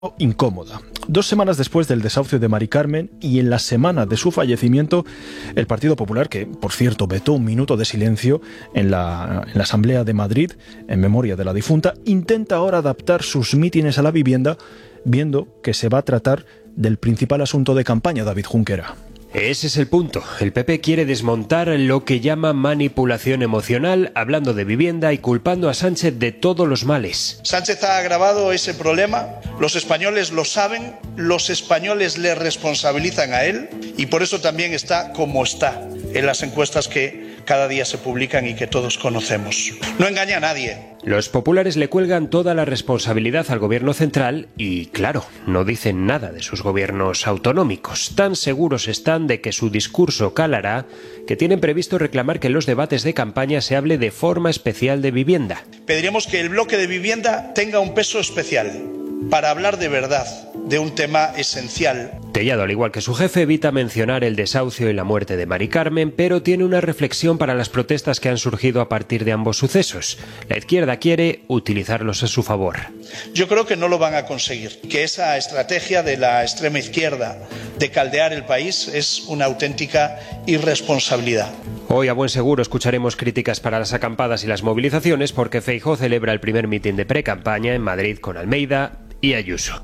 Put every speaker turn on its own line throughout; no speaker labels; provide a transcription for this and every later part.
incómoda. 2 semanas después del desahucio de Mari Carmen y en la semana de su fallecimiento, el Partido Popular, que por cierto vetó un minuto de silencio en la Asamblea de Madrid en memoria de la difunta, intenta ahora adaptar sus mítines a la vivienda, viendo que se va a tratar del principal asunto de campaña, David Junquera.
Ese es el punto. El PP quiere desmontar lo que llama manipulación emocional, hablando de vivienda y culpando a Sánchez de todos los males.
Sánchez ha agravado ese problema, los españoles lo saben, los españoles le responsabilizan a él y por eso también está como está en las encuestas que cada día se publican y que todos conocemos. No engaña a nadie.
Los populares le cuelgan toda la responsabilidad al gobierno central y, claro, no dicen nada de sus gobiernos autonómicos. Tan seguros están de que su discurso calará que tienen previsto reclamar que en los debates de campaña se hable de forma especial de vivienda.
Pediremos que el bloque de vivienda tenga un peso especial para hablar de verdad de un tema esencial.
Tellado, al igual que su jefe, evita mencionar el desahucio y la muerte de Mari Carmen, pero tiene una reflexión para las protestas que han surgido a partir de ambos sucesos. La izquierda quiere utilizarlos a su favor.
Yo creo que no lo van a conseguir, que esa estrategia de la extrema izquierda de caldear el país es una auténtica irresponsabilidad.
Hoy a buen seguro escucharemos críticas para las acampadas y las movilizaciones porque Feijóo celebra el primer mitin de pre-campaña en Madrid con Almeida y Ayuso.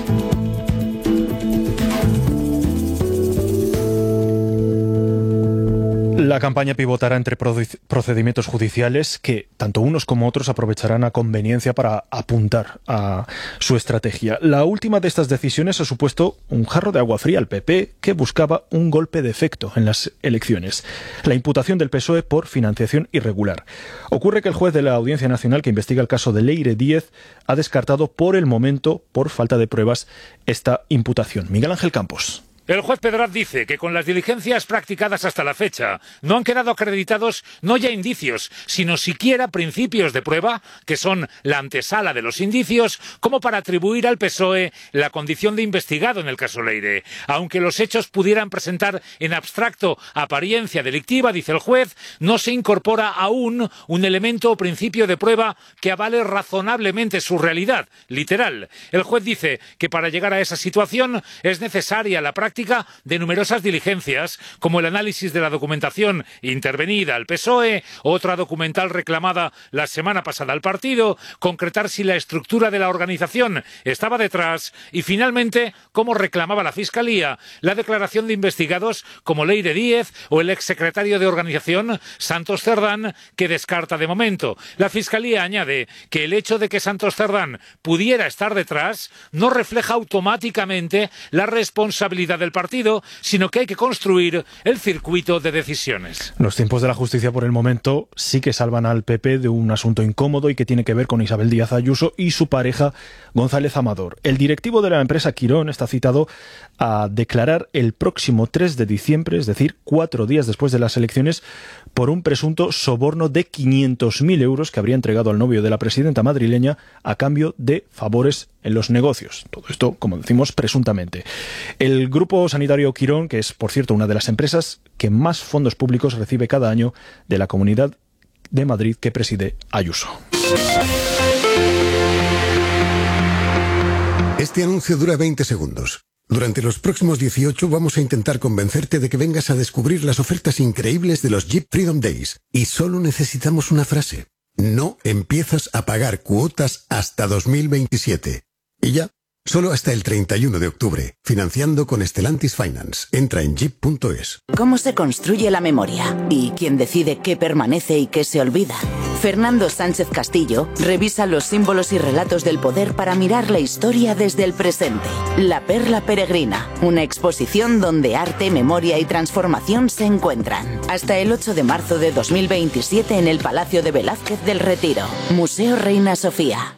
La campaña pivotará entre procedimientos judiciales que tanto unos como otros aprovecharán a conveniencia para apuntar a su estrategia. La última de estas decisiones ha supuesto un jarro de agua fría al PP, que buscaba un golpe de efecto en las elecciones: la imputación del PSOE por financiación irregular. Ocurre que el juez de la Audiencia Nacional, que investiga el caso de Leire Díez, ha descartado por el momento, por falta de pruebas, esta imputación. Miguel Ángel Campos.
El juez Pedraz dice que con las diligencias practicadas hasta la fecha no han quedado acreditados no ya indicios, sino siquiera principios de prueba, que son la antesala de los indicios, como para atribuir al PSOE la condición de investigado en el caso Leire. Aunque los hechos pudieran presentar en abstracto apariencia delictiva, dice el juez, no se incorpora aún un elemento o principio de prueba que avale razonablemente su realidad, literal. El juez dice que para llegar a esa situación es necesaria la práctica de numerosas diligencias, como el análisis de la documentación intervenida al PSOE, otra documental reclamada la semana pasada al partido, concretar si la estructura de la organización estaba detrás y, finalmente, como reclamaba la Fiscalía, la declaración de investigados como Leire Díez o el exsecretario de Organización, Santos Cerdán, que descarta de momento. La Fiscalía añade que el hecho de que Santos Cerdán pudiera estar detrás no refleja automáticamente la responsabilidad del partido, sino que hay que construir el circuito de decisiones.
Los tiempos de la justicia por el momento sí que salvan al PP de un asunto incómodo y que tiene que ver con Isabel Díaz Ayuso y su pareja González Amador. El directivo de la empresa Quirón está citado a declarar el próximo 3 de diciembre, es decir, 4 días después de las elecciones, por un presunto soborno de 500.000 euros que habría entregado al novio de la presidenta madrileña a cambio de favores en los negocios. Todo esto, como decimos, presuntamente. El Grupo Sanitario Quirón, que es, por cierto, una de las empresas que más fondos públicos recibe cada año de la Comunidad de Madrid que preside Ayuso.
Este anuncio dura 20 segundos. Durante los próximos 18 vamos a intentar convencerte de que vengas a descubrir las ofertas increíbles de los Jeep Freedom Days. Y solo necesitamos una frase. No empiezas a pagar cuotas hasta 2027. Y ya, solo hasta el 31 de octubre. Financiando con Stellantis Finance. Entra en jeep.es.
¿Cómo se construye la memoria? ¿Y quién decide qué permanece y qué se olvida? Fernando Sánchez Castillo revisa los símbolos y relatos del poder para mirar la historia desde el presente. La Perla Peregrina, una exposición donde arte, memoria y transformación se encuentran. Hasta el 8 de marzo de 2027 en el Palacio de Velázquez del Retiro. Museo Reina Sofía.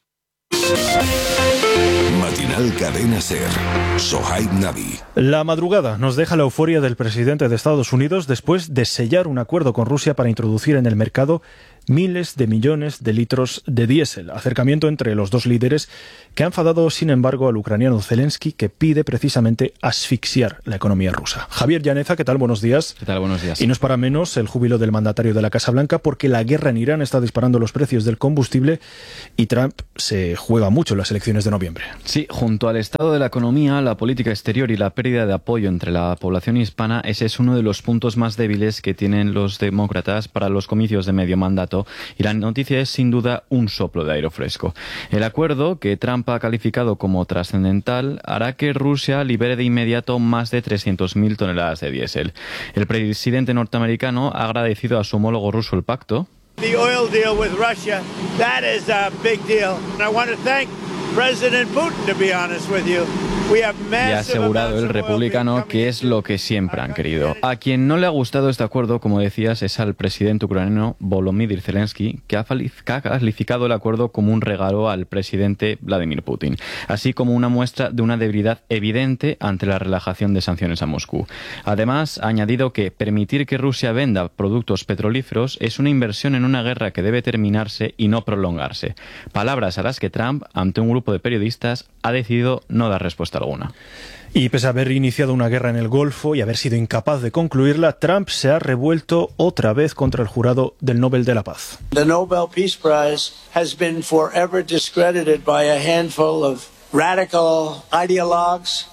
Matinal Cadena SER. Sohaib Nabi.
La madrugada nos deja la euforia del presidente de Estados Unidos después de sellar un acuerdo con Rusia para introducir en el mercado miles de millones de litros de diésel. Acercamiento entre los dos líderes que ha enfadado, sin embargo, al ucraniano Zelensky, que pide precisamente asfixiar la economía rusa. Javier Llaneza, ¿qué tal? Buenos días.
¿Qué tal? Buenos días.
Y no es para menos el júbilo del mandatario de la Casa Blanca, porque la guerra en Irán está disparando los precios del combustible y Trump se juega mucho en las elecciones de noviembre.
Sí, junto al estado de la economía, la política exterior y la pérdida de apoyo entre la población hispana, ese es uno de los puntos más débiles que tienen los demócratas para los comicios de medio mandato, y la noticia es sin duda un soplo de aire fresco. El acuerdo, que Trump ha calificado como trascendental, hará que Rusia libere de inmediato más de 300.000 toneladas de diésel. El presidente norteamericano ha agradecido a su homólogo ruso el pacto.
The oil deal with Russia, that is a big deal. And I want to thank President Putin, to be honest with you.
Y ha asegurado el republicano que es lo que siempre han querido. A quien no le ha gustado este acuerdo, como decías, es al presidente ucraniano Volodymyr Zelensky, que ha calificado el acuerdo como un regalo al presidente Vladimir Putin, así como una muestra de una debilidad evidente ante la relajación de sanciones a Moscú. Además, ha añadido que permitir que Rusia venda productos petrolíferos es una inversión en una guerra que debe terminarse y no prolongarse. Palabras a las que Trump, ante un grupo de periodistas, ha decidido no dar respuesta alguna.
Y pese a haber iniciado una guerra en el Golfo y haber sido incapaz de concluirla, Trump se ha revuelto otra vez contra el jurado del Nobel de la Paz.
The Nobel Peace Prize has been forever discredited by a handful of radical ideologues.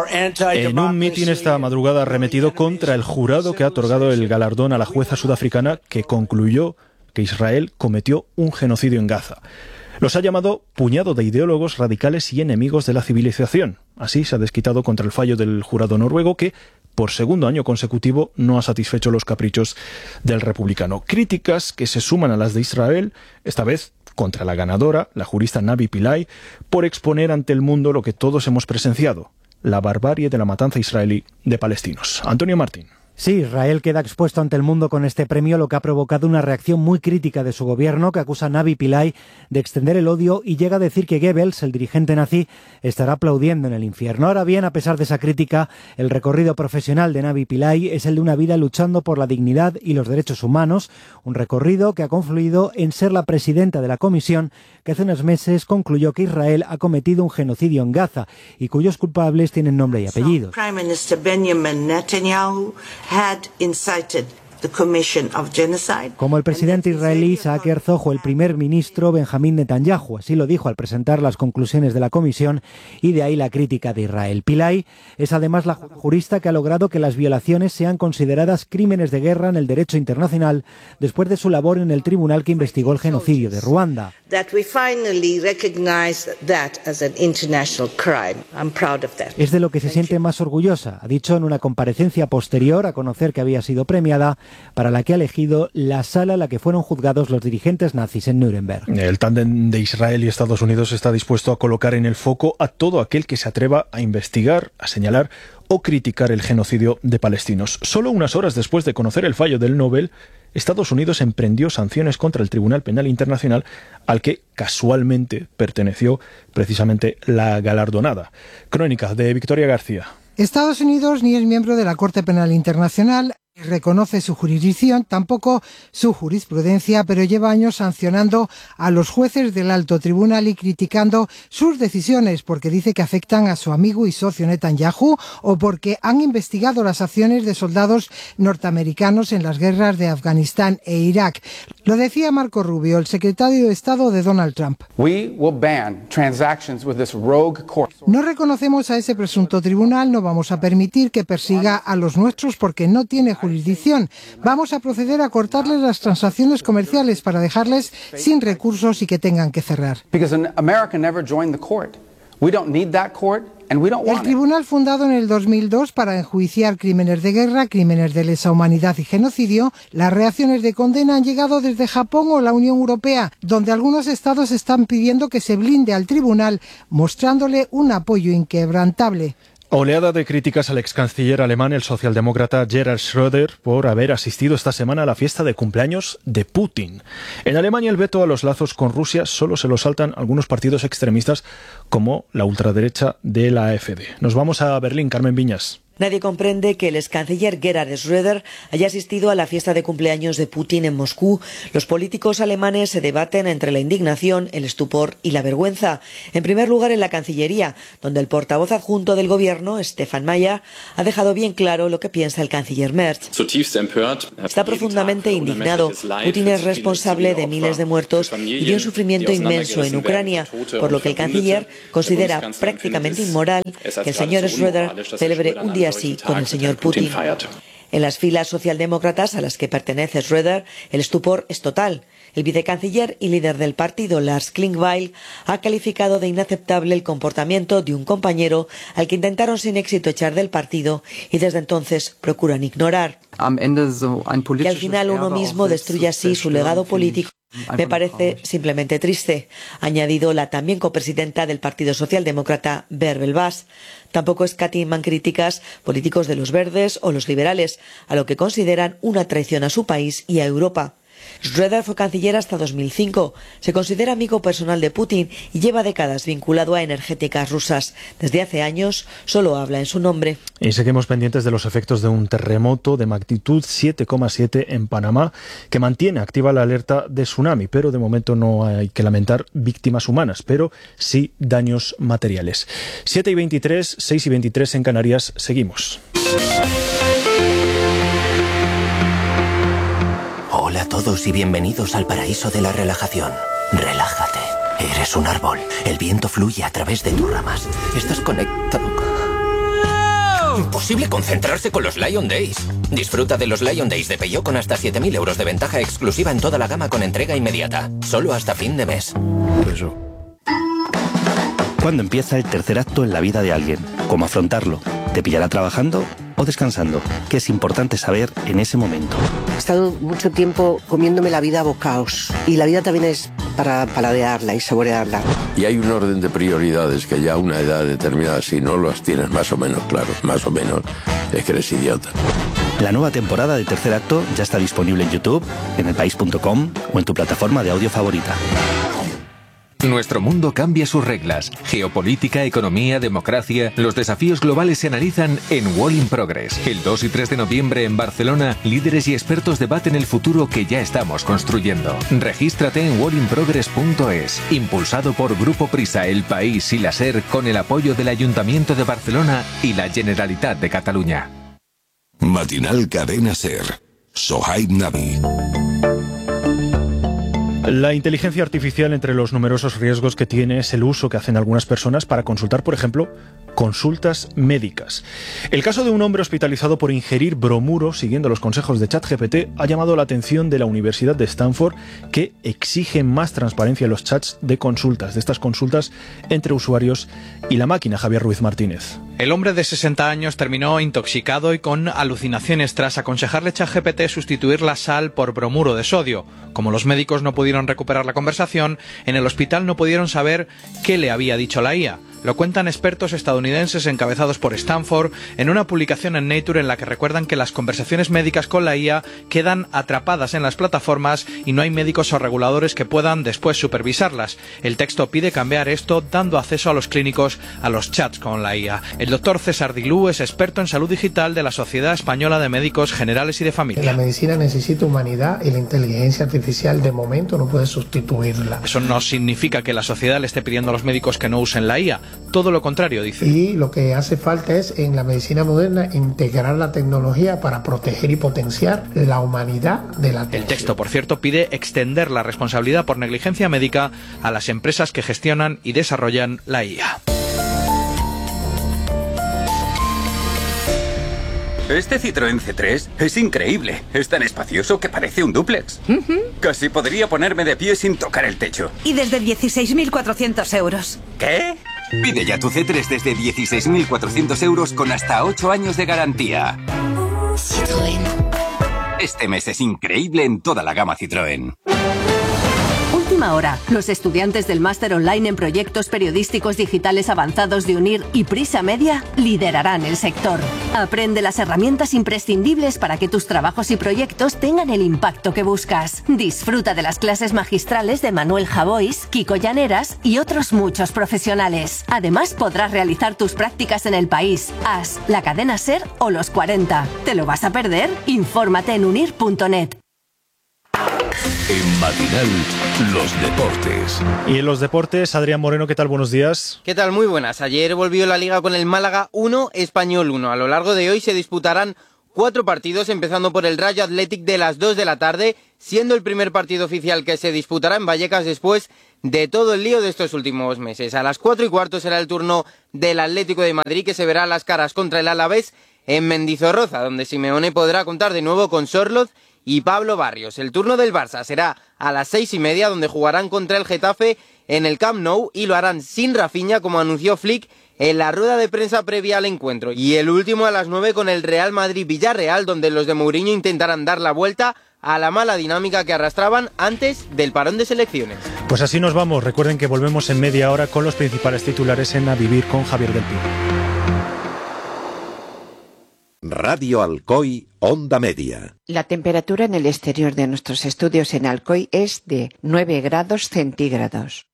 En un mitin esta madrugada ha arremetido contra el jurado que ha otorgado el galardón a la jueza sudafricana, que concluyó que Israel cometió un genocidio en Gaza. Los ha llamado puñado de ideólogos radicales y enemigos de la civilización. Así se ha desquitado contra el fallo del jurado noruego, que por segundo año consecutivo no ha satisfecho los caprichos del republicano. Críticas que se suman a las de Israel, esta vez contra la ganadora, la jurista Navi Pillay, por exponer ante el mundo lo que todos hemos presenciado: la barbarie de la matanza israelí de palestinos. Antonio Martín.
Sí, Israel queda expuesto ante el mundo con este premio, lo que ha provocado una reacción muy crítica de su gobierno, que acusa a Navi Pillay de extender el odio y llega a decir que Goebbels, el dirigente nazi, estará aplaudiendo en el infierno. Ahora bien, a pesar de esa crítica, el recorrido profesional de Navi Pillay es el de una vida luchando por la dignidad y los derechos humanos, un recorrido que ha confluido en ser la presidenta de la comisión que hace unos meses concluyó que Israel ha cometido un genocidio en Gaza y cuyos culpables tienen nombre y apellido. Como el presidente israelí Isaac Herzog o el primer ministro Benjamín Netanyahu, así lo dijo al presentar las conclusiones de la comisión, y de ahí la crítica de Israel. Pillay es además la jurista que ha logrado que las violaciones sean consideradas crímenes de guerra en el derecho internacional después de su labor en el tribunal que investigó el genocidio de Ruanda. Es de lo que se siente más orgullosa, ha dicho en una comparecencia posterior a conocer que había sido premiada, para la que ha elegido la sala en la que fueron juzgados los dirigentes nazis en Nuremberg.
El tándem de Israel y Estados Unidos está dispuesto a colocar en el foco a todo aquel que se atreva a investigar, a señalar o criticar el genocidio de palestinos. Solo unas horas después de conocer el fallo del Nobel, Estados Unidos emprendió sanciones contra el Tribunal Penal Internacional, al que casualmente perteneció precisamente la galardonada. Crónica de Victoria García.
Estados Unidos ni es miembro de la Corte Penal Internacional, reconoce su jurisdicción, tampoco su jurisprudencia, pero lleva años sancionando a los jueces del alto tribunal y criticando sus decisiones porque dice que afectan a su amigo y socio Netanyahu o porque han investigado las acciones de soldados norteamericanos en las guerras de Afganistán e Irak. Lo decía Marco Rubio, el secretario de Estado de Donald Trump. No reconocemos a ese presunto tribunal, no vamos a permitir que persiga a los nuestros porque no tiene jurisdicción. Vamos a proceder a cortarles las transacciones comerciales para dejarles sin recursos y que tengan que cerrar. El tribunal, fundado en el 2002 para enjuiciar crímenes de guerra, crímenes de lesa humanidad y genocidio, las reacciones de condena han llegado desde Japón o la Unión Europea, donde algunos estados están pidiendo que se blinde al tribunal, mostrándole un apoyo inquebrantable.
Oleada de críticas al ex canciller alemán, el socialdemócrata Gerhard Schröder, por haber asistido esta semana a la fiesta de cumpleaños de Putin. En Alemania el veto a los lazos con Rusia solo se lo saltan algunos partidos extremistas como la ultraderecha de la AfD. Nos vamos a Berlín, Carmen Viñas.
Nadie comprende que el ex canciller Gerhard Schröder haya asistido a la fiesta de cumpleaños de Putin en Moscú. Los políticos alemanes se debaten entre la indignación, el estupor y la vergüenza. En primer lugar, en la Cancillería, donde el portavoz adjunto del gobierno, Stefan Mayer, ha dejado bien claro lo que piensa el canciller Merz. Está profundamente indignado. Putin es responsable de miles de muertos y de un sufrimiento inmenso en Ucrania, por lo que el canciller considera prácticamente inmoral que el señor Schröder celebre un día así con el señor Putin. En las filas socialdemócratas a las que pertenece Schröder, el estupor es total. El vicecanciller y líder del partido, Lars Klingbeil, ha calificado de inaceptable el comportamiento de un compañero al que intentaron sin éxito echar del partido y desde entonces procuran ignorar. Que al final uno mismo destruya así su legado político me parece simplemente triste, ha añadido la también copresidenta del Partido Socialdemócrata, Bärbel Bas. Tampoco escatiman críticas políticos de los verdes o los liberales, a lo que consideran una traición a su país y a Europa. Schröder fue canciller hasta 2005. Se considera amigo personal de Putin y lleva décadas vinculado a energéticas rusas. Desde hace años solo habla en su nombre.
Y seguimos pendientes de los efectos de un terremoto de magnitud 7,7 en Panamá, que mantiene activa la alerta de tsunami, pero de momento no hay que lamentar víctimas humanas, pero sí daños materiales. 7:23, 6:23 en Canarias, seguimos.
Hola a todos y bienvenidos al paraíso de la relajación. Relájate. Eres un árbol. El viento fluye a través de tus ramas. Estás conectado. Imposible concentrarse con los Lion Days. Disfruta de los Lion Days de Peugeot con hasta 7.000 euros de ventaja exclusiva en toda la gama con entrega inmediata. Solo hasta fin de mes.
Eso. ¿Cuándo empieza el tercer acto en la vida de alguien? ¿Cómo afrontarlo? ¿Te pillará trabajando o descansando? ¿Qué es importante saber en ese momento?
He estado mucho tiempo comiéndome la vida a bocaos. Y la vida también es para paladearla y saborearla.
Y hay un orden de prioridades que ya a una edad determinada, si no los tienes más o menos claros, más o menos, es que eres idiota.
La nueva temporada de Tercer Acto ya está disponible en YouTube, en elpaís.com o en tu plataforma de audio favorita.
Nuestro mundo cambia sus reglas. Geopolítica, economía, democracia. Los desafíos globales se analizan en Wall in Progress. El 2 y 3 de noviembre en Barcelona, líderes y expertos debaten el futuro que ya estamos construyendo. Regístrate en wallinprogress.es. Impulsado por Grupo Prisa, El País y la SER, con el apoyo del Ayuntamiento de Barcelona y la Generalitat de Cataluña.
Matinal Cadena SER. Sohaib Navi.
La inteligencia artificial, entre los numerosos riesgos que tiene, es el uso que hacen algunas personas para consultar, por ejemplo, consultas médicas. El caso de un hombre hospitalizado por ingerir bromuro siguiendo los consejos de ChatGPT ha llamado la atención de la Universidad de Stanford, que exige más transparencia en los chats de consultas, de estas consultas entre usuarios y la máquina. Javier Ruiz Martínez.
El hombre de 60 años terminó intoxicado y con alucinaciones tras aconsejarle a ChatGPT sustituir la sal por bromuro de sodio. Como los médicos no pudieron recuperar la conversación, en el hospital no pudieron saber qué le había dicho la IA. Lo cuentan expertos estadounidenses encabezados por Stanford en una publicación en Nature en la que recuerdan que las conversaciones médicas con la IA quedan atrapadas en las plataformas y no hay médicos o reguladores que puedan después supervisarlas. El texto pide cambiar esto dando acceso a los clínicos a los chats con la IA. El doctor César Dilú es experto en salud digital de la Sociedad Española de Médicos Generales y de Familia.
La medicina necesita humanidad y la inteligencia artificial de momento no puede sustituirla.
Eso no significa que la sociedad le esté pidiendo a los médicos que no usen la IA. Todo lo contrario, dice.
Y lo que hace falta es, en la medicina moderna, integrar la tecnología para proteger y potenciar la humanidad de la atención.
El texto, por cierto, pide extender la responsabilidad por negligencia médica a las empresas que gestionan y desarrollan la IA.
Este Citroën C3 es increíble. Es tan espacioso que parece un dúplex. Casi podría ponerme de pie sin tocar el techo.
Y desde 16.400 euros.
¿Qué? Pide ya tu C3 desde 16.400 euros con hasta 8 años de garantía.
Citroën.
Este mes es increíble en toda la gama Citroën.
Un
última hora. Los estudiantes del máster online en proyectos periodísticos digitales avanzados de UNIR y Prisa Media liderarán el sector. Aprende las herramientas imprescindibles para que tus trabajos y proyectos tengan el impacto que buscas. Disfruta de las clases magistrales de Manuel Javois, Kiko Llaneras y otros muchos profesionales. Además, podrás realizar tus prácticas en El País, AS, la cadena SER o Los 40. ¿Te lo vas a perder? Infórmate en unir.net.
En Matinal, los deportes.
Y en los deportes, Adrián Moreno, ¿qué tal? Buenos días.
¿Qué tal? Muy buenas. Ayer volvió la Liga con el Málaga 1, Español 1. A lo largo de hoy se disputarán 4 partidos, empezando por el Rayo Athletic de las 2 de la tarde, siendo el primer partido oficial que se disputará en Vallecas después de todo el lío de estos últimos meses. A las 4:15 será el turno del Atlético de Madrid, que se verá las caras contra el Alavés en Mendizorroza, donde Simeone podrá contar de nuevo con Sorloz y Pablo Barrios. El turno del Barça será a las 6:30, donde jugarán contra el Getafe en el Camp Nou y lo harán sin Rafinha, como anunció Flick en la rueda de prensa previa al encuentro. Y el último a las 9 con el Real Madrid-Villarreal, donde los de Mourinho intentarán dar la vuelta a la mala dinámica que arrastraban antes del parón de selecciones.
Pues así nos vamos. Recuerden que volvemos en media hora con los principales titulares en A Vivir con Javier del Pino.
Radio Alcoy, Onda Media.
La temperatura en el exterior de nuestros estudios en Alcoy es de 9 grados centígrados.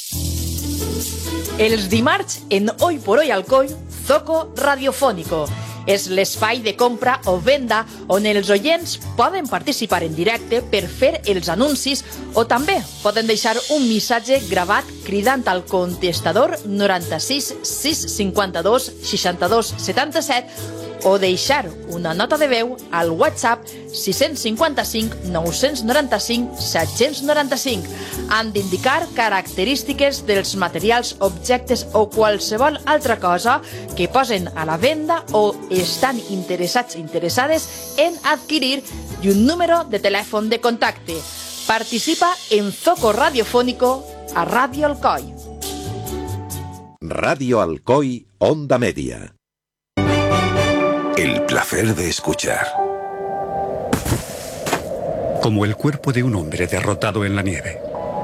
Els dimarts, en Hoy por Hoy Alcoy, Zoco Radiofónico. És l'espai de compra o venda on els oients poden participar en directe per fer els anuncis o també poden deixar un missatge gravat cridant al contestador 96 652 62 77 o deixar una nota de veu al WhatsApp 655 995 795. Han d'indicar característiques dels materials, objectes o qualsevol altra cosa que posen a la venda o estan interessades en adquirir i un número de telèfon de contacte. Participa en Zoco Radiofónico a Radio Alcoy.
Radio Alcoy, Onda Media.
El placer de escuchar.
Como el cuerpo de un hombre derrotado en la nieve.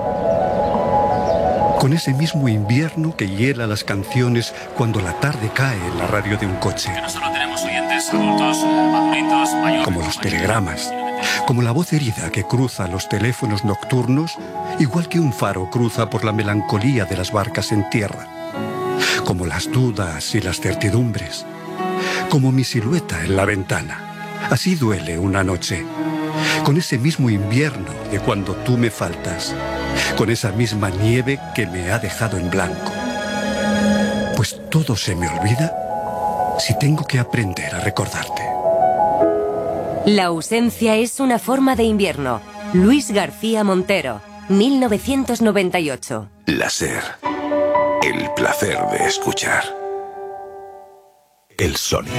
Con ese mismo invierno que hiela las canciones cuando la tarde cae en la radio de un coche.
Que no solo tenemos oyentes adultos, maduritos, mayores.
Como los telegramas. Como la voz herida que cruza los teléfonos nocturnos, igual que un faro cruza por la melancolía de las barcas en tierra. Como las dudas y las certidumbres. Como mi silueta en la ventana. Así duele una noche. Con ese mismo invierno de cuando tú me faltas. Con esa misma nieve que me ha dejado en blanco. Pues todo se me olvida si tengo que aprender a recordarte.
La ausencia es una forma de invierno. Luis García Montero, 1998.
La SER. El placer de escuchar. El sonido.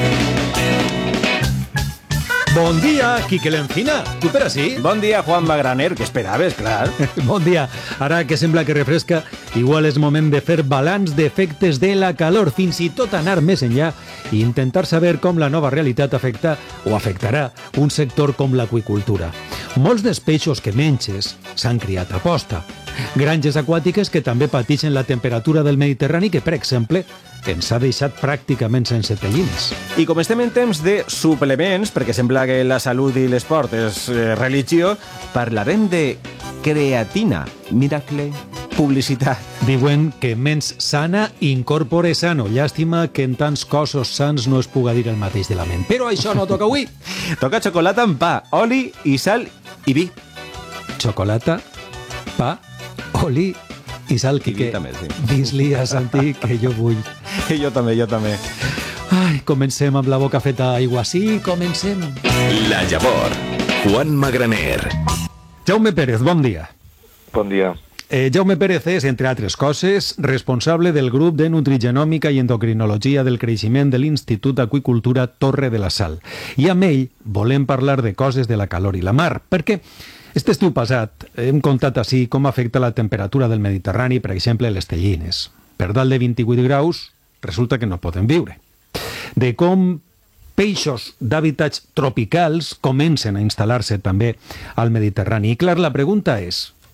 Bon dia, Quique l'Encina. Tu per ací?
Bon dia, Juan Magraner, que esperaves, clar.
Bon dia. Ara que sembla que refresca, igual és moment de fer balanç d'efectes de la calor, fins i tot anar més enllà i intentar saber com la nova realitat afecta o afectarà un sector com l'aqüicultura. Molts dels peixos que menges s'han criat a posta. Granges aquàtiques que també pateixen la temperatura del Mediterrani que, per exemple, ens ha deixat pràcticament sense tellines.
I com estem en temps de suplements, perquè sembla que la salut i l'esport és religió, parlarem de creatina. Miracle, publicitat.
Diuen que mens sana incorpore sano. Llàstima que en tants cossos sans no es puga dir el mateix de la ment. Però això no toca avui.
Toca xocolata amb pa, oli i sal i vi.
Xocolata, pa, oli i sal, Quique. Dis-li a Santi que jo vull.
Jo també.
Ai, comencem amb la boca feta aigua. Sí, comencem.
La Llavor. Juan Magraner.
Jaume Pérez, bon dia.
Bon dia.
Jaume Pérez és, entre altres coses, responsable del grup de Nutrigenòmica i Endocrinologia del Creixement de l'Institut d'Aqüicultura Torre de la Sal. I amb ell volem parlar de coses de la calor i la mar, perquè este estiu passat hem contat així com afecta la temperatura del Mediterrani, per exemple, les tellines. Per dalt de 28 graus resulta que no poden viure. De com peixos d'hàbitats tropicals comencen a instal·lar-se també al Mediterrani. I clar, la pregunta és,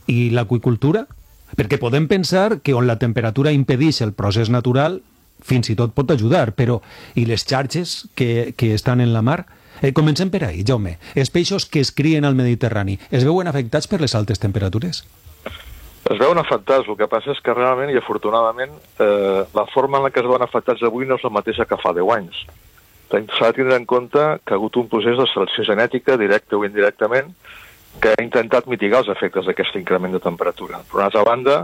I l'aqüicultura? Perquè podem pensar que on la temperatura impedeix el procés natural, fins i tot pot ajudar, però i les xarxes que estan en la mar? Comencem per ahí, Jaume. Els peixos que es crien al Mediterrani es veuen afectats per les altes temperatures?
Es veuen afectats, el que passa és que realment i afortunadament la forma en la que es veuen afectats avui no és la mateixa que fa 10 anys. S'ha de tindre en compte que ha hagut un procés de selecció genètica, directe o indirectament, que ha intentat mitigar els efectes d'aquest increment de temperatura. Per una altra banda,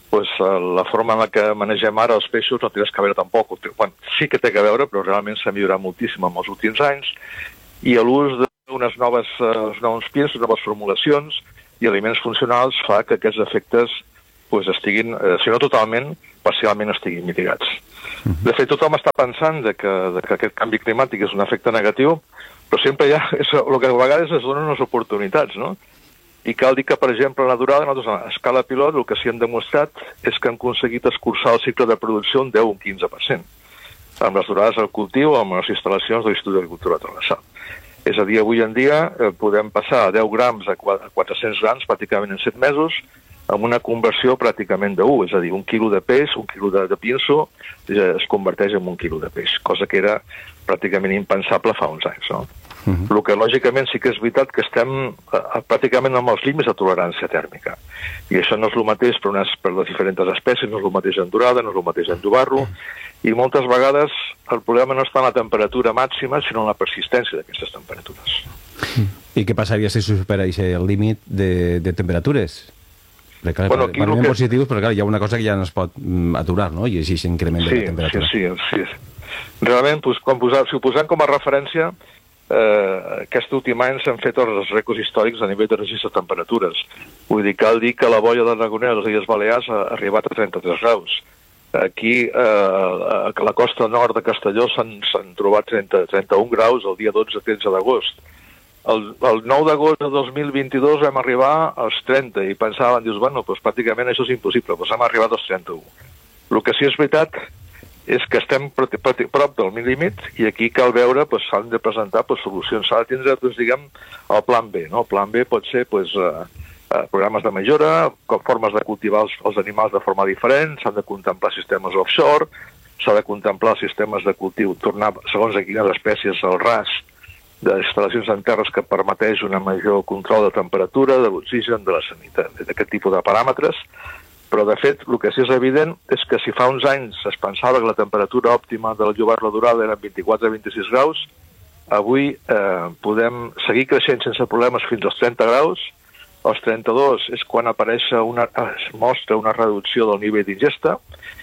la forma en la que manegem ara els peixos no té res a veure tampoc. Bueno, sí que té a veure, però realment s'ha millorat moltíssim en els últims anys, i l'ús d'uns nous piensos, noves formulacions i aliments funcionals fa que aquests efectes estiguin, si no totalment, parcialment estiguin mitigats. De fet, tothom està pensant que aquest canvi climàtic és un efecte negatiu, però sempre hi ha, el que a vegades es donen unes oportunitats, no? I cal dir que, per exemple, a la durada, nosaltres a escala pilot el que sí hem demostrat és que hem aconseguit escurçar el cicle de producció un 10 o un 15%, amb les durades del cultiu o amb les instal·lacions de l'Institut d'Agricultura Transversal. És a dir, avui en dia podem passar a 10 grams a 400 grams pràcticament en 7 mesos, amb una conversió pràcticament de 1, és a dir, un quilo de peix, un quilo de pinso, es converteix en un quilo de peix, cosa que era pràcticament impensable fa uns anys, no? El que lògicament sí que és veritat que estem pràcticament amb els límits de tolerància tèrmica, i això no és el mateix per les diferents espècies, no és el mateix en durada, no és el mateix en llobar-lo, i moltes vegades el problema no està en la temperatura màxima, sinó en la persistència d'aquestes temperatures.
I què passaria si supera el límit de temperatures? Parlem positius, però clar, hi ha una cosa que ja no es pot aturar, no? I així s'increment de la temperatura.
Sí. Realment, si ho posem com a referència, aquest últim any s'han fet els rècords històrics a nivell de registre de temperatures. Vull dir, cal dir que la boia de Dragonera, a les Illes Balears, ha arribat a 33 graus. Aquí, a la costa nord de Castelló, s'han trobat 31 graus el dia 12-13 d'agost. El 9 d'agost de 2022 vam arribar als 30 i pensaven, dius, bueno, pràcticament això és impossible, hem arribat als 31. El que sí és veritat és que estem prop del límit i aquí cal veure, s'han de presentar solucions. S'ha de tindre, diguem, el plan B, no? El plan B pot ser programes de millora, formes de cultivar els animals de forma diferent, s'han de contemplar sistemes offshore, s'ha de contemplar sistemes de cultiu, tornar, segons quines espècies, al ras d'instal·lacions en terres que permeteix un major control de temperatura, de l'oxigen, de la sanitat, d'aquest tipus de paràmetres. Però, de fet, el que sí és evident és que si fa uns anys es pensava que la temperatura òptima de la llobarra dorada era 24-26 graus, avui podem seguir creixent sense problemes fins als 30 graus. Als 32 és quan es mostra una reducció del nivell d'ingesta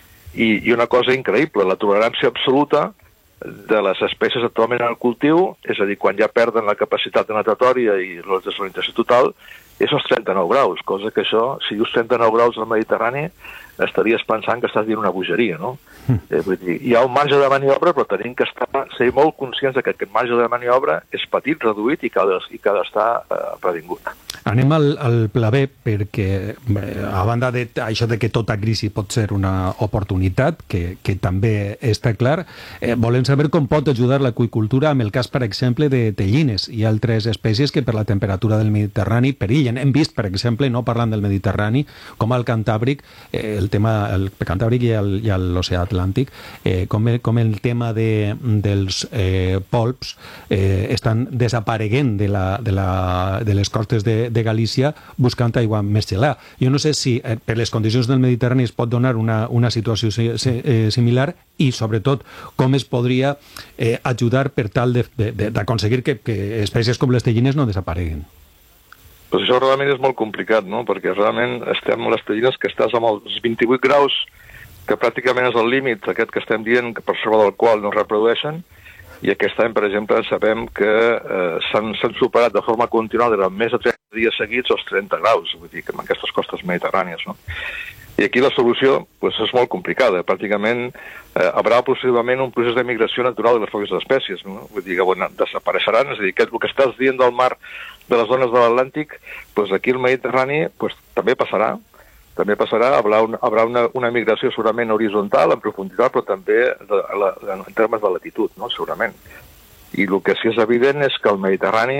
i una cosa increïble, la tolerància absoluta de les espècies actualment en el cultiu, és a dir, quan ja perden la capacitat natatòria i la desorientació total, és als 39 graus, cosa que això, si dius 39 graus al Mediterrani, estaries pensant que estàs dient una bogeria, no? Vull dir, hi ha un marge de maniobra, però tenim que ser molt conscients que aquest marge de maniobra és petit, reduït i que ha d'estar previngut.
Anem al pla B, perquè a banda d'això de que tota crisi pot ser una oportunitat, que també està clar, volem saber com pot ajudar l'aqüicultura amb el cas, per exemple, de tellines i altres espècies que per la temperatura del Mediterrani perillen. Hem vist, per exemple, no parlant del Mediterrani, com al Cantàbric, el Cantàbric i l'oceà Atlàntic, com el tema dels polps estan desapareguent de les costes de Galícia buscant aigua més gelada. Jo no sé si per les condicions del Mediterrani es pot donar una situació similar i, sobretot, com es podria ajudar per tal d'aconseguir que espècies com les tellines no desapareguin.
Pues això realment és molt complicat, no? Perquè realment estem a les tellines que estàs amb els 28 graus, que pràcticament és el límit aquest que estem dient, que per sobre del qual no es reprodueixen, i aquest any, per exemple, sabem que s'han superat de forma continuada durant més de 30 dies seguits els 30 graus, vull dir, que en aquestes costes mediterrànies, no? I aquí la solució és molt complicada. Pràcticament haurà possiblement un procés de migració natural de les mateixes espècies, no? Vull dir que desapareixeran, és a dir, que el que estàs dient del mar de les zones de l'Atlàntic, aquí al Mediterrani també passarà. També passarà, haurà una migració segurament horitzontal, en profunditat, però també en termes de latitud, no? Segurament. I el que sí és evident és que el Mediterrani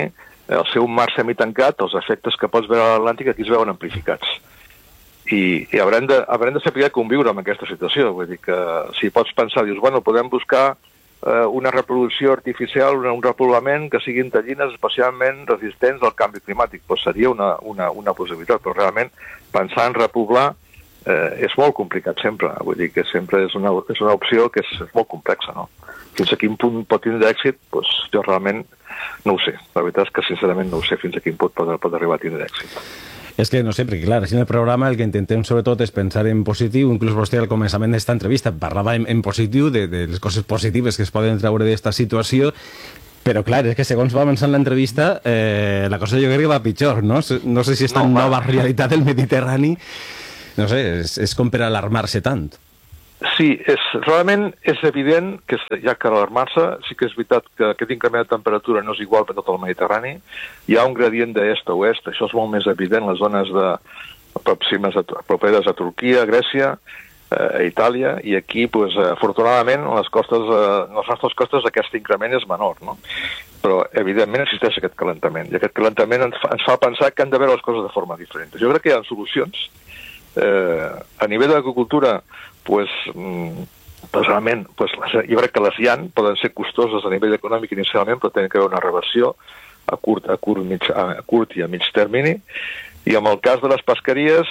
el seu mar semitancat, els efectes que pots veure a l'Atlàntic aquí es veuen amplificats. I haurem de saber conviure amb aquesta situació. Vull dir que si pots pensar, dius, bueno, podem buscar una reproducció artificial, un repoblament que siguin tallines especialment resistents al canvi climàtic. Pues seria una possibilitat, però realment pensar en repoblar és molt complicat sempre. Vull dir que sempre és una opció que és molt complexa, no? Fins a quin punt pot tindre èxit, doncs jo realment no ho sé. La veritat és que sincerament no ho sé fins a quin punt pot arribar a tindre èxit.
És que no sé, perquè clar, en el programa el que intentem sobretot és pensar en positiu. Inclús vostè al començament d'esta entrevista parlava en positiu de les coses positives que es poden treure d'esta situació, però clar, és que segons va avançant l'entrevista la cosa jo crec que va pitjor, no? No sé si esta nova realitat del Mediterrani, no sé, és com per alarmar-se tant.
Sí, realment és evident que ja que alarmar-se, sí que és veritat que aquest increment de temperatura no és igual per tot el Mediterrani. Hi ha un gradient d'est a oest, això és molt més evident en les zones properes a Turquia, a Grècia, a Itàlia, i aquí, afortunadament, a les nostres costes aquest increment és menor, no? Però, evidentment, existeix aquest calentament, i aquest calentament ens fa pensar que han de veure les coses de forma diferent. Jo crec que hi ha solucions. A nivell de l'agricultura, realment, jo crec que les hi ha, poden ser costoses a nivell econòmic inicialment, però tenen que haver una reversió a curt i a mig termini. I en el cas de les pesqueries,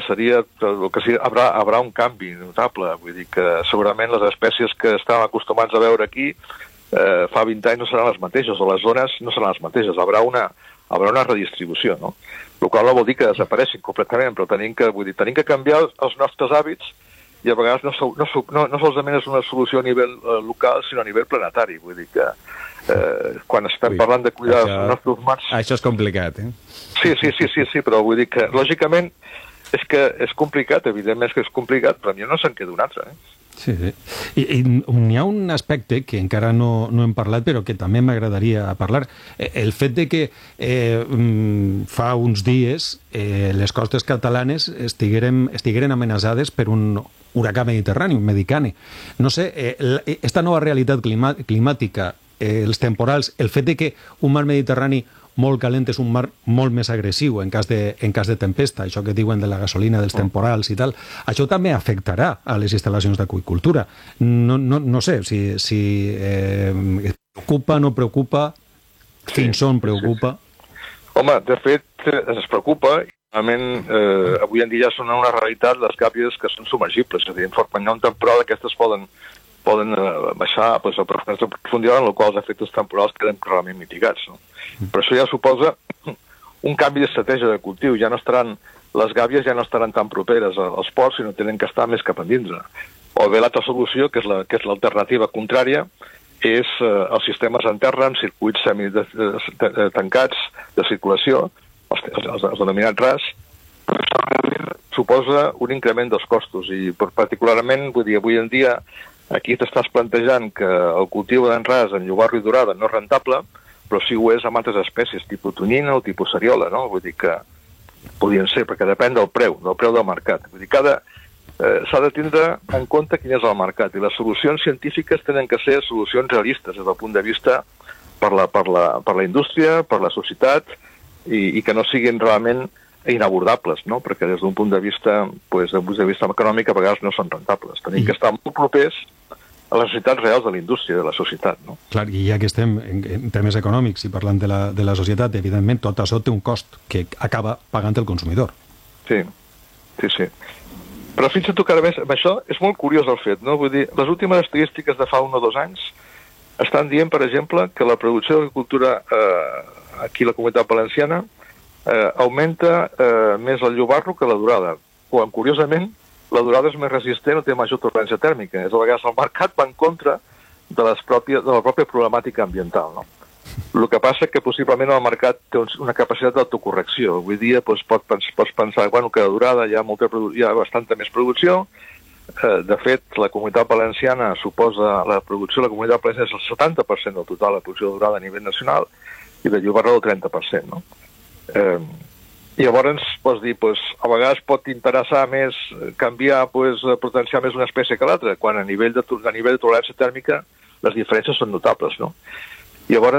haurà un canvi notable. Vull dir que segurament les espècies que estàvem acostumats a veure aquí fa 20 anys no seran les mateixes, o les zones no seran les mateixes. Haurà una redistribució, no? El qual no vol dir que desapareixin completament, però tenim que canviar els nostres hàbits, i a vegades no solament és una solució a nivell local, sinó a nivell planetari. Vull dir que quan estem parlant de cuidar els nostres mars...
Això és complicat, eh?
Sí, però vull dir que, lògicament, és complicat, evidentment que és complicat, però a mi no se'n queda un altre,
Sí. I n'hi ha un aspecte que encara no hem parlat, però que també m'agradaria parlar. El fet de que fa uns dies les costes catalanes estigueren amenaçades per un huracà mediterrani, un medicane. No sé, esta nova realitat climàtica, els temporals, el fet de que un mar mediterrani molt calent és un mar molt més agressiu en cas de tempesta, això que diuen de la gasolina, dels temporals i tal, això també afectarà a les instal·lacions d'aqüicultura. No sé si preocupa, no preocupa, fins on preocupa.
Home, de fet, ens preocupa. Realment, avui en dia són una realitat les gàbies que són submergibles, és a dir, quan hi ha un temporal aquestes poden baixar a profunditat, en la qual els efectes temporals queden realment mitigats, no? Però això ja suposa un canvi d'estratègia de cultiu. Les gàbies ja no estaran tan properes als ports, sinó tenen que estar més cap endintre. O bé l'altra solució, que és l'alternativa contrària, és els sistemes en terra amb circuits tancats de circulació, els denominats RAS, suposa un increment dels costos. I particularment, vull dir, avui en dia, aquí t'estàs plantejant que el cultiu d'en ras en llobarro i dorada no és rentable, però sí ho és amb altres espècies, tipus tonyina o tipus seriola, no? Vull dir que podien ser, perquè depèn del preu del mercat. Vull dir, s'ha de tindre en compte quin és el mercat, i les solucions científiques tenen que ser solucions realistes des del punt de vista per la indústria, per la societat, i que no siguin realment inabordables, no? Perquè des d'un punt de vista econòmic a vegades no són rentables. Tenim que estar molt propers a les necessitats reals de la indústria, de la societat, no?
Clar, i ja que estem en temes econòmics i parlant de la societat, evidentment tot això té un cost que acaba pagant el consumidor.
Sí. Però fins i tot cada vegada més, això és molt curiós el fet, no? Vull dir, les últimes estadístiques de fa 1 o 2 anys estan dient, per exemple, que la producció d'agricultura aquí a la Comunitat Valenciana augmenta més el llobarro que la dorada, quan, curiosament, la dorada és més resistent o té major tolerància tèrmica. És a vegades el mercat va en contra de la pròpia problemàtica ambiental, no? El que passa que possiblement el mercat té una capacitat d'autocorrecció. Avui dia pots pensar que la dorada hi ha bastanta més producció. De fet, la Comunitat Valenciana suposa la producció de la Comunitat Valenciana és el 70% del total de la producció de dorada a nivell nacional i de llobarro el 30%, no? I llavors, pots dir, a vegades pot interessar més canviar, potenciar més una espècie que l'altra, quan a nivell de tolerància tèrmica les diferències són notables, no? Llavors,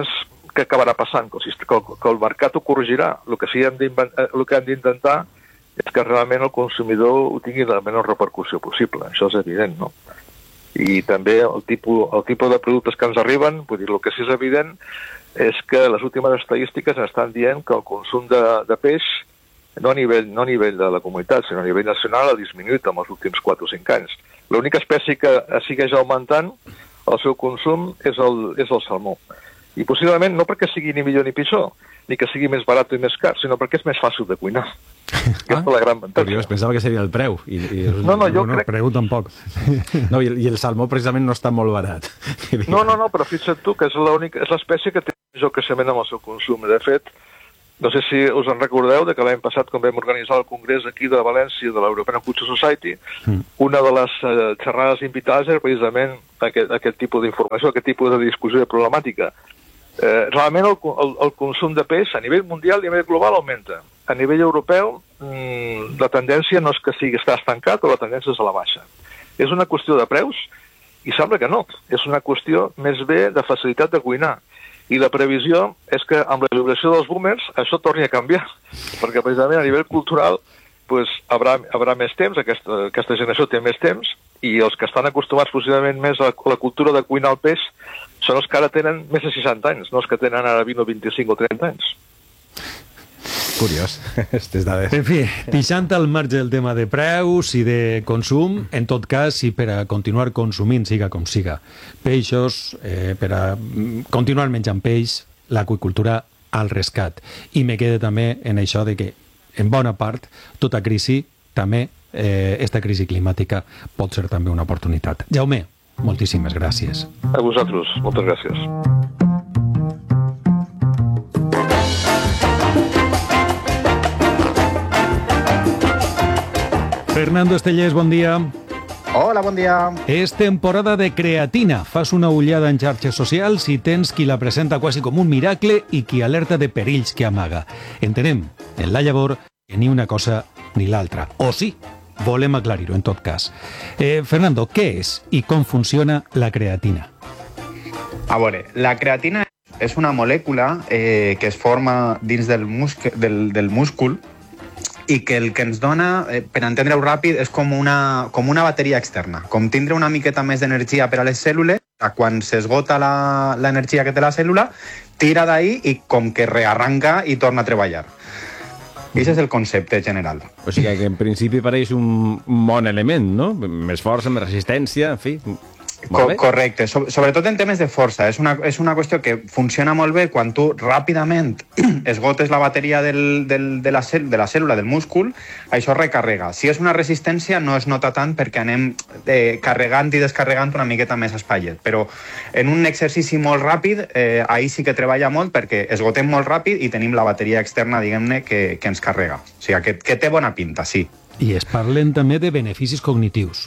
què acabarà passant? Que el mercat ho corregirà. El que hem d'intentar és que realment el consumidor ho tingui la menor repercussió possible. Això és evident, no? I també el tipus de productes que ens arriben, vull dir, el que sí és evident és que les últimes estadístiques estan dient que el consum de peix, no a nivell de la comunitat, sinó a nivell nacional, ha disminuït en els últims 4 o 5 anys. L'única espècie que segueix augmentant el seu consum és el salmó. I possiblement no perquè sigui ni millor ni pitjor, ni que sigui més barat i més car, sinó perquè és més fàcil de cuinar. Aquesta és la gran avantatge.
Curiós, pensava que seria el preu.
No, jo crec...
El preu tampoc.
No, i el salmó precisament no està molt barat.
No, però fixa't tu que és l'espècie que té major creixement amb el seu consum. De fet, no sé si us en recordeu de que l'any passat, quan vam organitzar el congrés aquí de València de l'European Culture Society, una de les xerrades invitades era precisament aquest tipus d'informació, aquest tipus de discussió de problemàtica. Realment el consum de peix a nivell mundial i a nivell global augmenta. A nivell europeu la tendència no és que està estancat, o la tendència és a la baixa. És una qüestió de preus? I sembla que no. És una qüestió més bé de facilitat de cuinar. I la previsió és que amb la jubilació dels boomers això torni a canviar, perquè precisament a nivell cultural haurà més temps, aquesta generació té més temps, i els que estan acostumats possiblement més a la cultura de cuinar el peix són els que ara tenen més de 60 anys, no els que tenen ara 20 o 25 o 30 anys.
Curiós, aquestes dades.
En fi, deixant al marge el tema de preus i de consum, en tot cas, i per a continuar consumint, siga com siga, peixos, per a continuar menjant peix, l'aqüicultura al rescat. I me queda també en això de que, en bona part, tota crisi, també, esta crisi climàtica, pot ser també una oportunitat. Jaume, moltíssimes gràcies.
A vosaltres, moltes gràcies.
Fernando Estellés, bon dia.
Hola, bon dia.
És temporada de creatina. Fas una ullada en xarxes socials i tens qui la presenta quasi com un miracle i qui alerta de perills que amaga. Entenem, en la llavor, que ni una cosa ni l'altra. O sí, volem aclarir-ho en tot cas. Fernando, què és i com funciona la creatina?
A veure, la creatina és una molècula que es forma dins del múscul i que el que ens dona, per entendre-ho ràpid, és com una bateria externa. Com tindre una miqueta més d'energia per a les cèl·lules, quan s'esgota l'energia que té la cèl·lula, tira d'ahí i com que rearranca i torna a treballar. I aquest és el concepte general.
O sigui que en principi pareix un bon element, no? Més força, més resistència, en fi...
Correcte, sobretot en temes de força. És una qüestió que funciona molt bé quan tu ràpidament esgotes la bateria de la cèl·lula, del múscul, això recarrega. Si és una resistència no es nota tant perquè anem carregant i descarregant una miqueta més espaiet, però en un exercici molt ràpid ahí sí que treballa molt perquè esgotem molt ràpid i tenim la bateria externa, diguem-ne, que ens carrega. O sigui, que té bona pinta, sí.
I es parlen també de beneficis cognitius.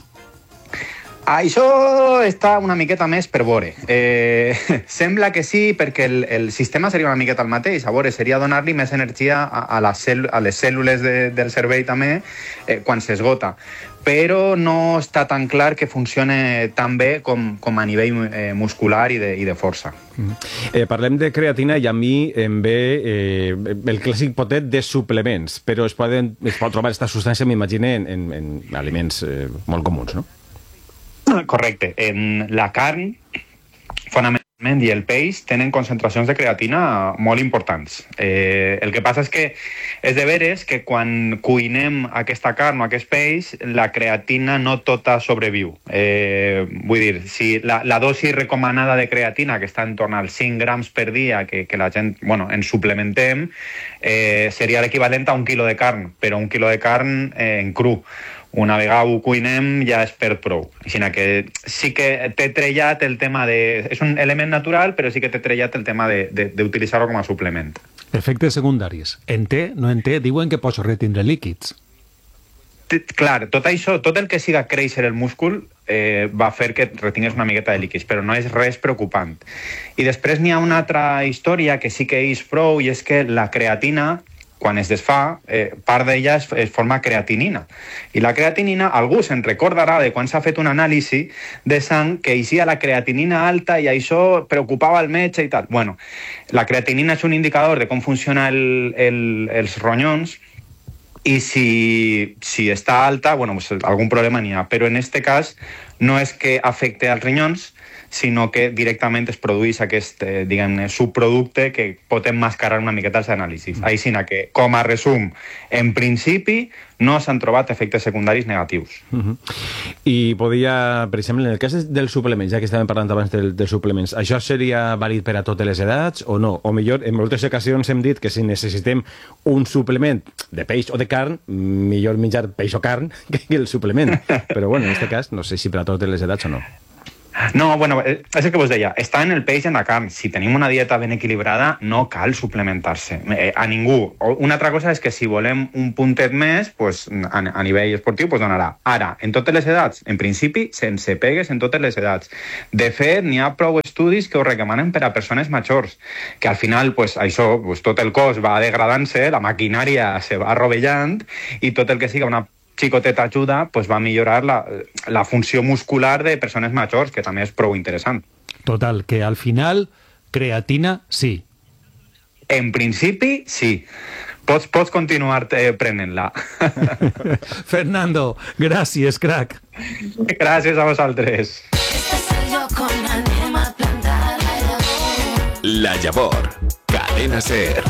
Això està una miqueta més per veure. Sembla que sí, perquè el sistema seria una miqueta el mateix. A veure, seria donar-li més energia a les cèl·lules del cervell també quan s'esgota. Però no està tan clar que funcione tan bé com a nivell muscular i de força.
Parlem de creatina i a mi em ve el clàssic potet de suplements, però es pot trobar aquesta substància, m'imagino, en aliments molt comuns, no?
Correcte. En la carn, fonamentalment, i el peix tenen concentracions de creatina molt importants. El que passa és que és de veres que quan cuinem aquesta carn o aquest peix, la creatina no tota sobreviu. Vull dir, si la dosi recomanada de creatina, que està en torn als 5 grams per dia, que la gent, ens suplementem, seria l'equivalent a 1 quilo de carn, però 1 quilo de carn en cru. Una vegada ho cuinem ja és per prou. Així que sí que té trellat el tema de... És un element natural, però sí que té trellat el tema d'utilitzar-ho com a suplement.
Efectes secundaris. En té, no en té, diuen que pots retindre líquids.
Clar, tot això, tot el que siga créixer el múscul va fer que retingués una miqueta de líquids, però no és res preocupant. I després n'hi ha una altra història que sí que és prou, i és que la creatina quan es desfà, part d'ella es forma creatinina. I la creatinina, algú se'n recordarà de quan s'ha fet un anàlisi de sang que eixia la creatinina alta i això preocupava el metge i tal. Bueno, la creatinina és un indicador de com funciona els ronyons i si està alta, bueno, pues algun problema n'hi ha. Però en este cas no és que afecte als rinyons, sinó que directament es produeix aquest, diguem-ne, subproducte que pot emmascarar una miqueta els anàlisis. Així que, com a resum, en principi no s'han trobat efectes secundaris negatius.
I podia, per exemple, en el cas dels suplements, ja que estàvem parlant abans dels suplements, això seria vàlid per a totes les edats o no? O millor, en moltes ocasions hem dit que si necessitem un suplement de peix o de carn, millor menjar peix o carn que el suplement. Però bueno, en aquest cas, no sé si per a totes les edats o no.
No, bueno, és el que vos deia, està en el peix i en la carn. Si tenim una dieta ben equilibrada, no cal suplementar-se a ningú. Una altra cosa és que si volem un puntet més, pues, a nivell esportiu, pues, donarà. Ara, en totes les edats, en principi, sense pegues en totes les edats. De fet, n'hi ha prou estudis que ho recomanen per a persones majors, que al final, pues, això, pues, tot el cos va degradant-se, la maquinària se va rovellant i tot el que siga una xicoteta ajuda, pues va millorar la funció muscular de persones majors, que també és prou interessant.
Total, que al final, creatina, sí.
En principi, sí. Pots continuar prenent-la.
Fernando, gràcies, crac.
Gràcies a vosaltres.
La Llavor, Cadena SER.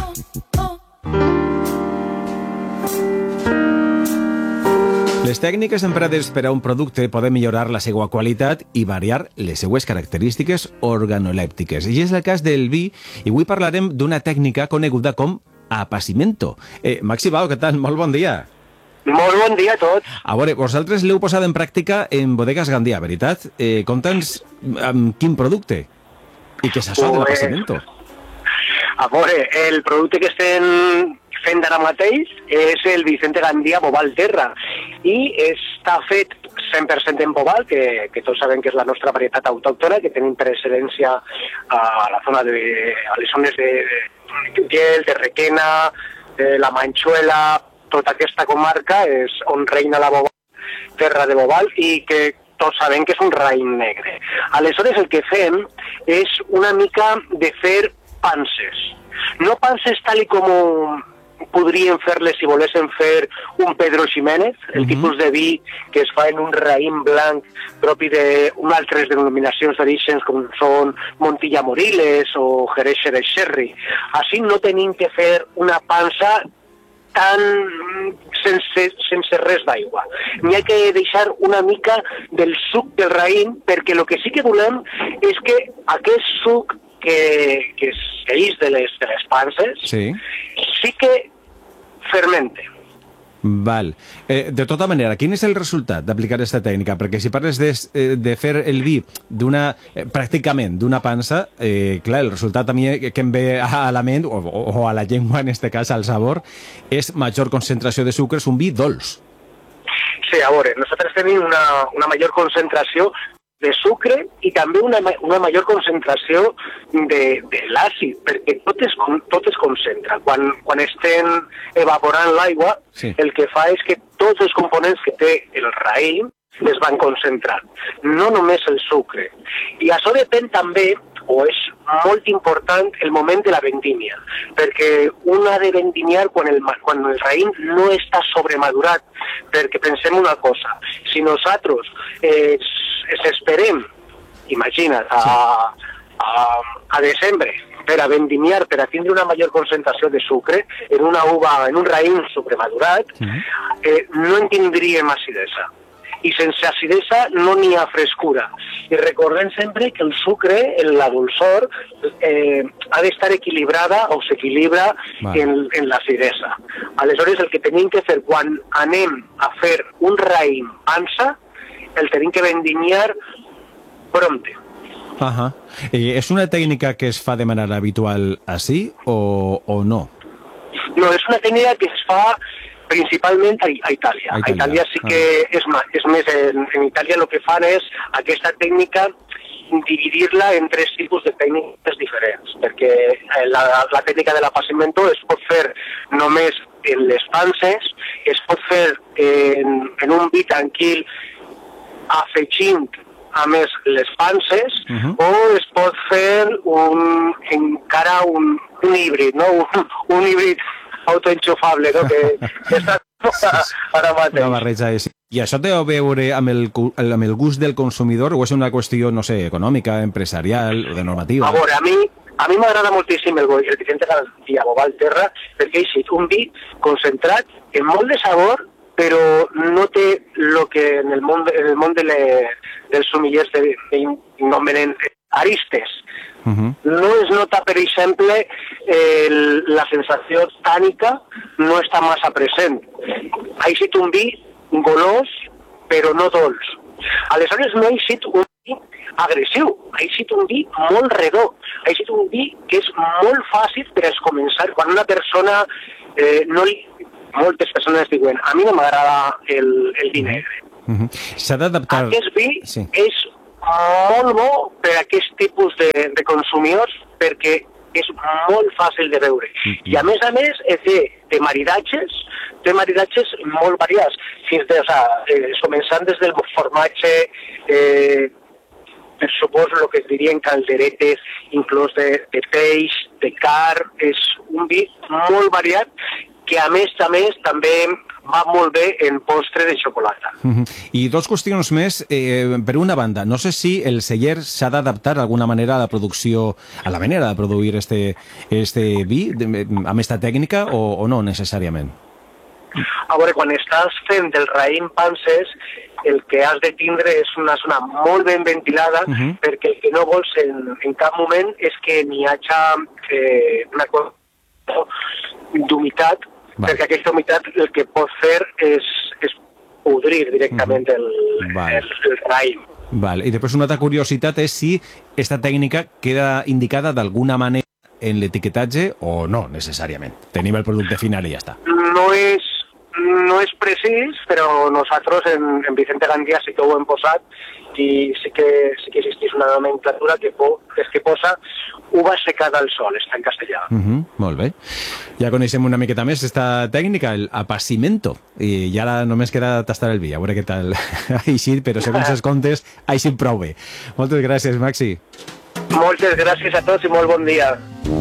Les tècniques emprades per a un producte poden millorar la seva qualitat i variar les seues característiques organolèptiques. I és el cas del vi, i avui parlarem d'una tècnica coneguda com apacimento. Maxi Bao, què tal? Molt bon dia.
Molt bon dia a tots.
A veure, vosaltres l'heu posat en pràctica en Bodegas Gandia, veritat? Conta'ns amb quin producte i què és això de l'apacimento.
A veure, el producte que estem fent ara mateix és el Vicente Gandia Boval Terra i està fet 100% en Boval, que tots sabem que és la nostra varietat autòctona, que tenim per excel·lència a les zones de Utiel, de Requena, de la Manxuela, tota aquesta comarca és on reina la Boval, Terra de Boval, i que tots sabem que és un raïm negre. Aleshores el que fem és una mica de fer panses. No panses tal com podrien fer-les si volessin fer un Pedro Ximénez, el tipus de vi que es fa en un raïm blanc propi d'unes altres denominacions d'orígens com són Montilla Moriles o Jerez de Sherry. Així no tenim que fer una pansa tan sense res d'aigua. N'hi ha que deixar una mica del suc del raïm, perquè el que sí que volem és que aquest suc que és de les panses sí que fermente.
Val. De tota manera, quin és el resultat d'aplicar aquesta tècnica? Perquè si parles de fer el vi pràcticament d'una pansa, clar, el resultat també que em ve a la ment, o a la llengua, en este cas, al sabor, és major concentració de sucre, és un vi dolç.
Sí, a veure, nosaltres tenim una major concentració de sucre i també una major concentració de l'àcid, perquè tot es concentra. Quan estem evaporant l'aigua, el que fa és que tots els components que té el raïm es van concentrant, no només el sucre. I això depèn també, o és molt important, el moment de la vendímia, perquè un ha de vendimiar quan el raïm no està sobremadurat, perquè pensem una cosa, si nosaltres esperem, imagina't, a desembre per a vendimiar, per a tindre una major concentració de sucre en una uva, en un raïm sobremadurat, no en tindríem acidesa. I sense acidesa no n'hi ha frescura. I recordem sempre que el sucre, la dolçor, ha d'estar equilibrada o s'equilibra en l'acidesa. Aleshores, el que tenim que fer quan anem a fer un raïm pansa, el tenim que vendimiar prompte.
És una tècnica que es fa de manera habitual així o no?
No, és una tècnica que es fa principalment a Itàlia. A Itàlia sí que és més, en Itàlia el que fan és aquesta tècnica dividir-la en tres tipus de tècniques diferents. diferents, perquè la tècnica de l'apacimento es pot fer només en les panses, es pot fer en un vi tranquil afegint a més les panses, o es pot fer encara un híbrid, no? Un híbrid autoenxufable, no? Que està ara mateix.
Una barreja és... I això té a veure amb el gust del consumidor o és una qüestió, no sé, econòmica, empresarial o de normativa?
A veure, a mi m'agrada moltíssim el Vicente García Bobal Terra perquè és un vi concentrat en molt de sabor, però no té el que en el món dels sumillers nomenen aristes. No es nota, per exemple, la sensació tànica no està massa present. Ha eixit un vi golós, però no dolç. Aleshores no ha eixit un vi agressiu, ha eixit un vi molt redó, ha eixit un vi que és molt fàcil per començar. Quan una persona moltes persones diuen a mi no m'agrada el vi negre.
S'ha d'adaptar...
Aquest vi és molt bo per a aquest tipus de consumidors perquè és molt fàcil de beure. I a més, té maridatges molt variats, començant des del formatge, per suposo el que es dirien calderetes, inclús de peix, de carn, és un vi molt variat que a més també va molt bé en postre de xocolata.
I dos qüestions més. Per una banda, no sé si el celler s'ha d'adaptar d'alguna manera a la producció, a la manera de produir este vi, amb aquesta tècnica, o no necessàriament?
A veure, quan estàs fent del raïm panses, el que has de tindre és una zona molt ben ventilada, perquè el que no vols en cap moment és que n'hi hagi una d'humitat, perquè aquesta humitat el que pot fer és podrir directament el raïm.
I després una altra curiositat és si aquesta tècnica queda indicada d'alguna manera en l'etiquetatge o no, necessàriament. Tenim el producte final i ja està.
No és precís, però nosaltres en Vicente Gandia sí que ho hem posat i sí que existeix una nomenclatura que posa uva secada al sol, està en castellà.
Molt bé. Ja coneixem una miqueta més aquesta tècnica, el apacimento, i ara només queda tastar el vi, a veure què tal ha eixit, però segons els comptes ha eixit prou bé. Moltes gràcies, Maxi.
Moltes gràcies a tots i molt bon dia.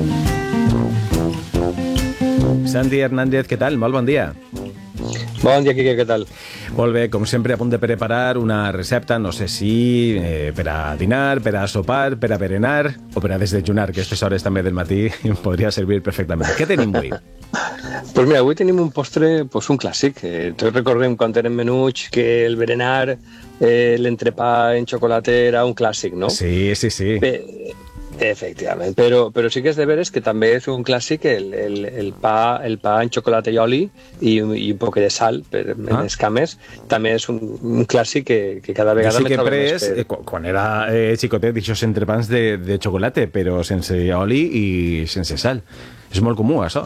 Santi Hernández, què tal? Molt bon dia.
Bon dia, Quique, què tal?
Molt bé, com sempre, a punt de preparar una recepta, no sé si per a dinar, per a sopar, per a berenar o per a desdejunar, que a aquestes hores també del matí podria servir perfectament. Què tenim avui?
Pues mira, avui tenim un postre, un clàssic. Tots recordem quan érem menuts que el berenar, l'entrepà en xocolata era un clàssic, no?
Sí.
Efectivament, però sí que és de veres que també és un clàssic el pa en xocolata i oli i un poc de sal en les cames, també és un clàssic que cada vegada
me trobo més. Sí que quan era xicotet, d'aixòs entrepans de xocolata, però sense oli i sense sal. És molt comú, això?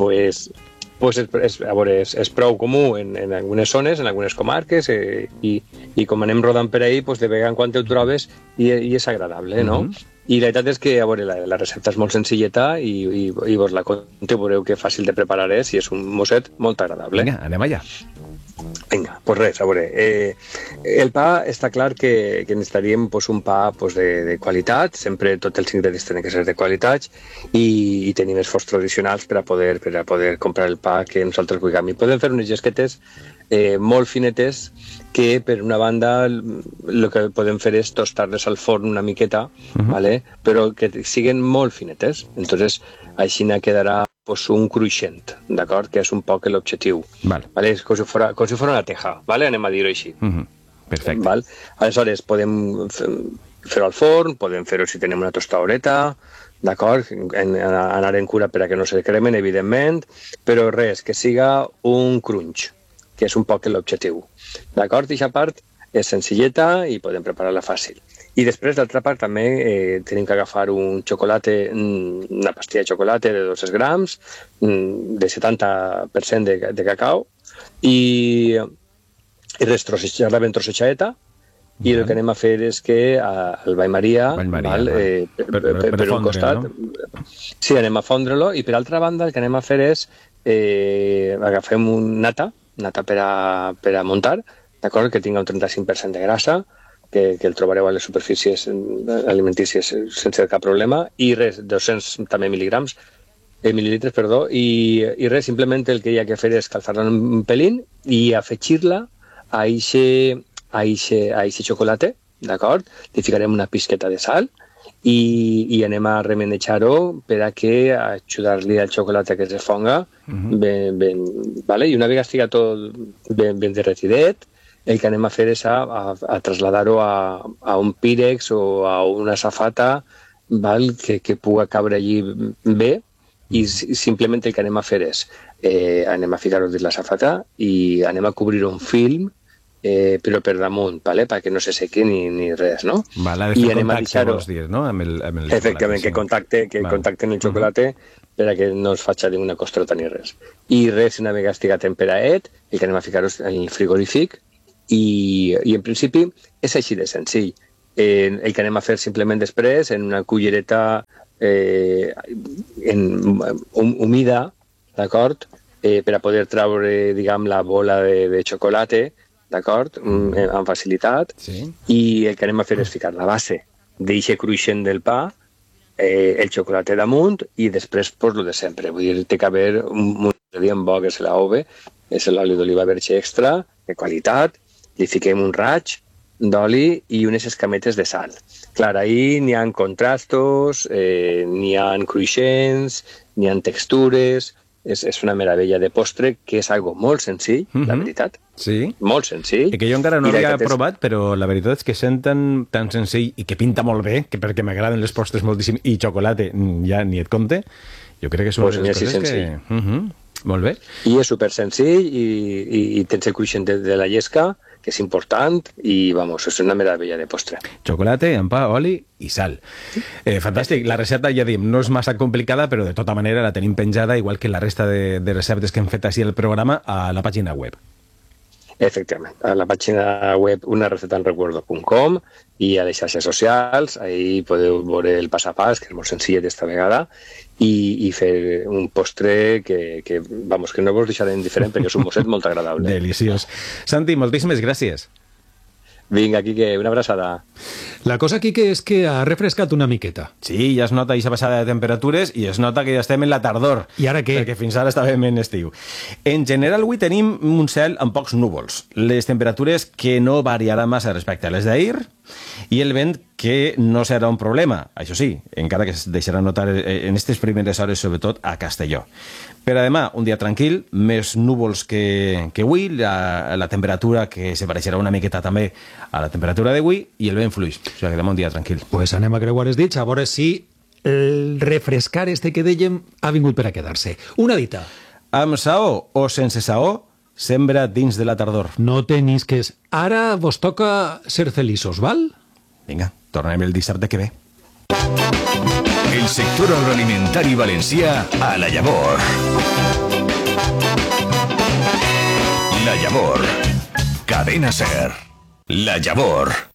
És prou comú en algunes zones, en algunes comarques, i com anem rodant per ahí, de vegada en quan te'l trobes i és agradable, no? I la veritat és que la recepta és molt senzilleta i vos la conto, veureu que fàcil de preparar és i és un mosset molt agradable.
Vinga, anem allà.
Vinga, doncs res, a veure, el pa està clar que necessitaríem un pa de qualitat, sempre tots els ingredients tenen que ser de qualitat i tenim esforços tradicionals per a poder comprar el pa que nosaltres vulguem. I podem fer unes llesquetes molt finetes que per una banda el que podem fer és tostar-les al forn una miqueta, però que siguin molt finetes. Entonces així quedarà un cruixent, d'acord? Que és un poc l'objectiu. És com si fos una teja, anem a dir-ho així.
Perfecte.
Aleshores podem fer-ho al forn, podem fer-ho si tenim una tostadoreta, d'acord? Anar en cura per a que no se cremen, evidentment, però res, que siga un crunch, que és un poc l'objectiu. D'acord? I aquesta part és senzilleta i podem preparar-la fàcil. I després, d'altra part, també tenim que agafar un xocolate, una pastilla de xocolate de 200 grams, de 70% de cacau, i trossejada ben trossejadeta, i el que anem a fer és que el Vall Maria, per un costat, no? Sí, anem a fondre-lo, i per altra banda el que anem a fer és agafem un nata per a muntar, d'acord, que tinga un 35% de grassa, que el trobareu a les superfícies alimentícies sense cap problema, i res, 200 també mil·lilitres, i res, simplement el que hi ha que fer és calçar-la un pelín i afegir-la a eixe xocolate, d'acord? Li ficarem una pisqueta de sal i anem a remenejar-ho per a que ajudar-li al xocolate que es fonga ben, vale? I una vegada estigui tot ben derretidet, el que anem a fer és a traslladar-ho a un pírex o a una safata, val? Que pugui cabre allí bé, i simplement el que anem a fer és anem a ficar-ho dins la safata i anem a cobrir un film, però per damunt, vale? Perquè no se sequi ni res, no?
Vale, I anem a deixar-ho, vols dir, no? Amb el
efectivament,
xocolate,
que contacten el xocolate per a que no es faci ninguna costrota ni res. I res, una vegada estigui temperaet, el que anem a ficar-ho en el frigorífic, i en principi és així de senzill. El que anem a fer simplement després, en una cullereta humida, d'acord, per a poder treure, diguem, la bola de xocolate, d'acord, amb facilitat, i el que anem a fer és ficar la base d'eixe cruixent del pa, el xocolate damunt, i després, pues, lo de sempre. Vull dir, té que haver un ingredient bo, que és l'OVE, és l'oli d'oliva verge extra, de qualitat, li fiquem un raig d'oli i unes escametes de sal. Clar, ahí n'hi ha contrastos, n'hi ha cruixents, n'hi ha textures, és una meravella de postre, que és algo molt senzill, la veritat.
Sí.
Molt senzill.
I que jo encara no havia provat, però la veritat és que senten tan senzill i que pinta molt bé, que perquè m'agraden les postres moltíssim, i xocolate ja ni et compte, jo crec que és una de les coses que... Molt bé.
I és super senzill i tens el cruixent de la llesca, que és important, i, vamos, és una meravella de postre.
Xocolate, amb pa, oli i sal. Fantàstic. La recepta, ja diem, no és massa complicada, però de tota manera la tenim penjada, igual que la resta de receptes que hem fet així al programa, a la pàgina web.
Efectivament. A la pàgina web unarecetaenrecuerdo.com i a les xarxes socials, ahí podeu veure el pas a pas, que és molt senzill d'esta vegada, i fer un postre que no vos deixarem indiferent, perquè és un mosset molt agradable.
Deliciós. Santi, moltíssimes gràcies.
Vinga, Quique, una abraçada.
La cosa, Quique, és que ha refrescat una miqueta.
Sí, ja es nota aquesta passada de temperatures i es nota que ja estem en la tardor.
I ara què?
Perquè fins ara estàvem en estiu. En general, avui tenim un cel amb pocs núvols. Les temperatures que no variaran massa respecte a les d'ahir i el vent que no serà un problema. Això sí, encara que es deixarà notar en aquestes primeres hores, sobretot a Castelló. Per a demà, un dia tranquil, més núvols que avui, la temperatura que se pareixerà una miqueta també a la temperatura d'avui i el vent fluix. O sigui que demà un dia tranquil.
Pues anem a creuar els dits, a veure si el refrescar que dèiem ha vingut per a quedar-se. Una dita.
Amb saó o sense saó, sembra dins de la tardor.
No tenisques. Ara vos toca ser feliços, val?
Vinga, tornem el dissabte que ve.
El sector agroalimentari valencià a La Llavor. La Llavor. Cadena SER. La Llavor.